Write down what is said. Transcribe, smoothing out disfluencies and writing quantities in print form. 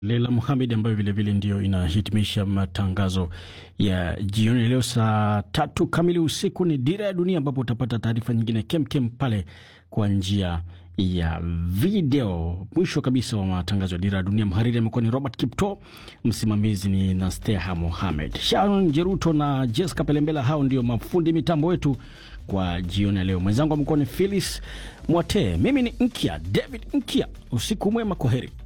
Leila Mohamed, ambayo vile vile ndio inahitimisha matangazo ya jioni leo. Saa 3 kamili usiku ni Dira ya Dunia, ambapo utapata taarifa nyingine kem pale kwa njia ya video. Mwisho kabisa wa matangazo ya Dira ya Dunia, mhariri amekuwa ni Robert Kipto, msimamizi ni Nasteha Mohamed. Sharon Jeruto na Jessica Pelembela, hao ndio mafundi mitambo wetu kwa jioni leo. Mwenzangu amekuwa ni Phyllis Mwate, mimi ni David Nkia. Usiku mwema, kwaheri.